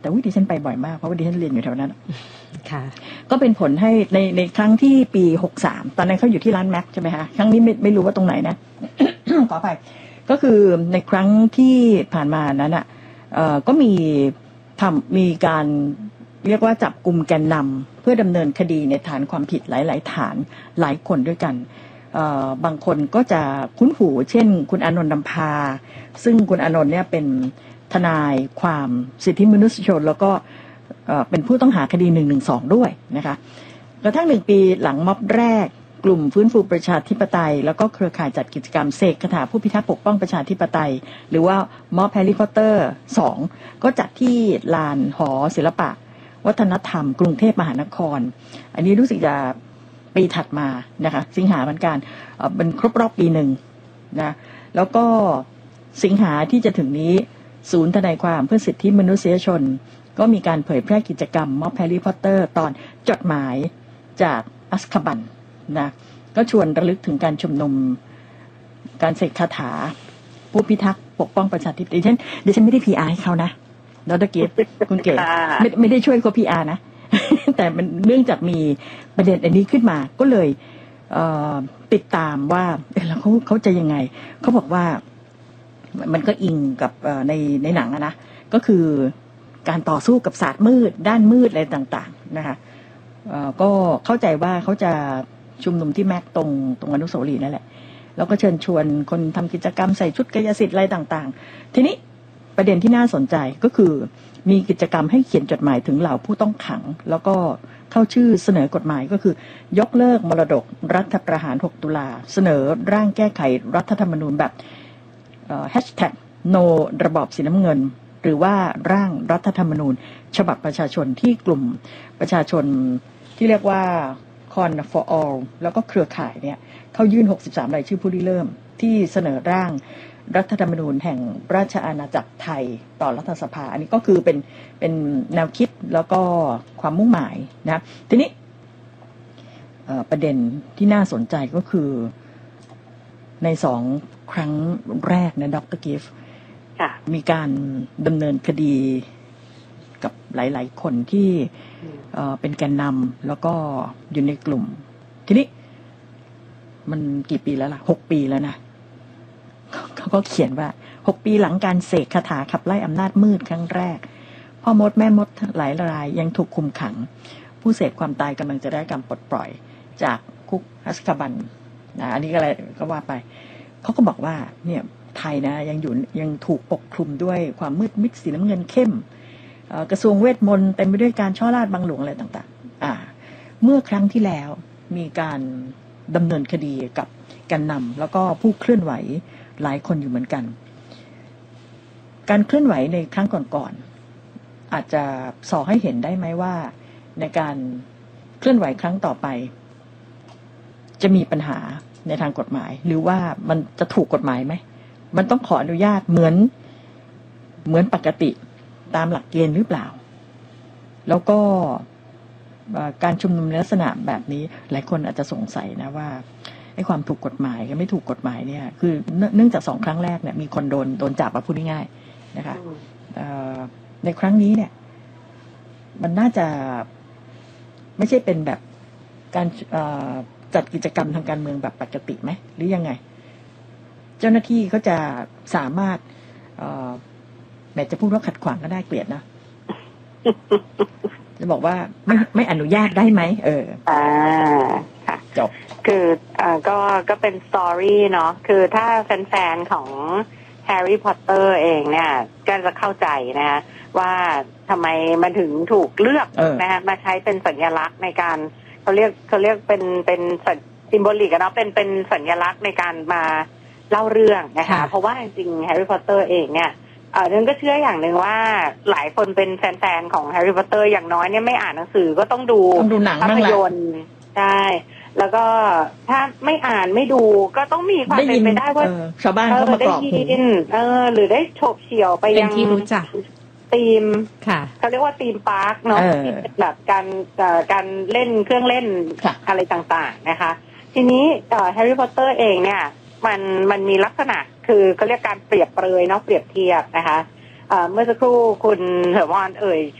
ดิฉันไปบ่อยมากเพราะว่าดิฉันเรียนอยู่แถวนั้นค่ะก็เป็นผลให้ในครั้งที่ปี63ตอนนั้นเขาอยู่ที่ร้านแม็กใช่ไหมคะครั้งนี้ไม่รู้ว่าตรงไหนนะ ขออภัยก็คือในครั้งที่ผ่านมานั้นอ่ะก็มีการเรียกว่าจับกลุ่มแกนนำเพื่อดำเนินคดีในฐานความผิดหลายๆฐานหลายคนด้วยกันบางคนก็จะคุ้นหูเช่นคุณอานนท์นำพาซึ่งคุณอานนท์เนี่ยเป็นทนายความสิทธิมนุษยชนแล้วก็เป็นผู้ต้องหาคดี112ด้วยนะคะกระทั่ง1 ปีหลังม็อบแรกกลุ่มฟื้นฟูประชาธิปไตยแล้วก็เครือข่ายจัดกิจกรรมเสกคาถาผู้พิทักษ์ปกป้องประชาธิปไตยหรือว่าม็อบแฮร์รี่พอตเตอร์2ก็จัดที่ลานหอศิลปะวัฒนธรรมกรุงเทพมหานครอันนี้รู้สึกจะปีถัดมานะคะสิงหาเหมือนกันเป็นครบรอบปีหนึ่งนะแล้วก็สิงหาที่จะถึงนี้ศูนย์ทนายความเพื่อสิทธิมนุษยชนก็มีการเผยแพร่กิจกรรมม็อบแฮร์รี่พอตเตอร์ตอนจดหมายจากอัซคาบันนะก็ชวนระลึกถึงการชุมนุมการเสกคาถาผู้พิทักษ์ปกป้องประชาธิปไตยดิฉันไม่ได้ PR ให้เขานะดร.เกตคุณเก๋ไม่ได้ช่วยเขา PR นะ แต่มันเนื่องจากมีประเด็นอันนี้ขึ้นมาก็เลยติดตามว่าแล้วเขาจะยังไงเขาบอกว่ามันก็อิงกับในหนังนะก็คือการต่อสู้กับศาสตร์มืดด้านมืดอะไรต่างๆนะคะก็เข้าใจว่าเขาจะชุมนุมที่แม็กตรงอนุสาวรีย์นั่นแหละแล้วก็เชิญชวนคนทำกิจกรรมใส่ชุดกายสิทธิ์อะไรต่างๆทีนี้ประเด็นที่น่าสนใจก็คือมีกิจกรรมให้เขียนจดหมายถึงเหล่าผู้ต้องขังแล้วก็เข้าชื่อเสนอกฎหมายก็คือยกเลิกมรดกรัฐประหาร6 ตุลาเสนอร่างแก้ไขรัฐธรรมนูญแบบ#no ระบอบสีน้ำเงินหรือว่าร่างรัฐธรรมนูญฉบับประชาชนที่กลุ่มประชาชนที่เรียกว่า Con for All แล้วก็เครือข่ายเนี่ยเขายื่น63รายชื่อผู้ริเริ่มที่เสนอร่างรัฐธรรมนูญแห่งราชอาณาจักรไทยต่อรัฐสภาอันนี้ก็คือเป็นแนวคิดแล้วก็ความมุ่งหมายนะทีนี้ประเด็นที่น่าสนใจก็คือใน2 ครั้งแรกนะดร.กิฟต์มีการดำเนินคดีกับหลายๆคนที่เป็นแกนนำแล้วก็อยู่ในกลุ่มทีนี้มันกี่ปีแล้วล่ะ6 ปีแล้วนะเขาก็เขียนว่า6 ปีหลังการเสกคาถาขับไล่อำนาจมืดครั้งแรกพ่อมดแม่มดหลายรายยังถูกคุมขังผู้เสพความตายกำลังจะได้การปลดปล่อยจากคุกอัซคาบันนะอันนี้ก็อะไรก็ว่าไปเขาก็บอกว่าเนี่ยไทยนะยังถูกปกคลุมด้วยความมืดมิดสีน้ำเงินเข้มกระทรวงเวทมนต์เต็มไปด้วยการช่อราชบังหลวงอะไรต่างๆเมื่อครั้งที่แล้วมีการดำเนินคดีกับแกนนำแล้วก็ผู้เคลื่อนไหวหลายคนอยู่เหมือนกันการเคลื่อนไหวในครั้งก่อนๆอาจจะส่อให้เห็นได้ไหมว่าในการเคลื่อนไหวครั้งต่อไปจะมีปัญหาในทางกฎหมายหรือว่ามันจะถูกกฎหมายไหมมันต้องขออนุญาตเหมือนปกติตามหลักเกณฑ์หรือเปล่าแล้วก็การชุมนุมในลักษณะแบบนี้หลายคนอาจจะสงสัยนะว่าไอ้ความถูกกฎหมายกับไม่ถูกกฎหมายเนี่ยคือเนื่องจาก2 ครั้งแรกเนี่ยมีคนโดนจับมาพูดง่ายๆนะคะในครั้งนี้เนี่ยมันน่าจะไม่ใช่เป็นแบบการจัดกิจกรรมทางการเมืองแบบปกติไหมหรือยังไงเจ้าหน้าที่เขาจะสามารถแม้จะพูดว่าขัดขวางก็ได้เกลียดนะจะบอกว่าไม่อนุญาตได้ไหมค่ะจบคือก็เป็นสตอรี่เนาะคือถ้าแฟนๆของแฮร์รี่พอตเตอร์เองเนี่ยก็จะเข้าใจนะว่าทำไมมันถึงถูกเลือกนะคะมาใช้เป็นสัญลักษณ์ในการเขาเรียกเป็นซิมโบลิกเนาะเป็นสัญลักษณ์ในการมาเล่าเรื่องนะคะเพราะว่าจริงๆแฮร์รี่พอตเตอร์เองเนี่ยนึงก็เชื่ออย่างหนึ่งว่าหลายคนเป็นแฟนๆของแฮร์รี่พอตเตอร์อย่างน้อยเนี่ยไม่อ่านหนังสือก็ต้องดูภาพยนตร์ใช่แล้วก็ถ้าไม่อ่านไม่ดูก็ต้องมีความเป็นไปได้ว่าชาวบ้านเขามากรอกหูหรือได้โฉบเฉี่ยวไปยังที่รู้จักธีมเขาเรียกว่าธีมพาร์คเนาะที่เป็นแบบการเล่นเครื่องเล่นอะไรต่างๆนะคะทีนี้แฮร์รี่พอตเตอร์เองเนี่ยมันมีลักษณะคือเขาเรียกการเปรียบเปรยเนาะเปรียบเทียบนะคะเมื่อสักครู่คุณเฮอร์มอน